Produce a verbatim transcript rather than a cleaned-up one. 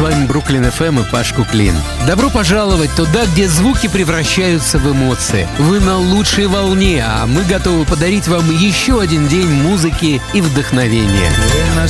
вами Бруклин эф эм и Паш Куклин. Добро пожаловать туда, где звуки превращаются в эмоции. Вы на лучшей волне, а мы готовы подарить вам еще один день музыки и вдохновения.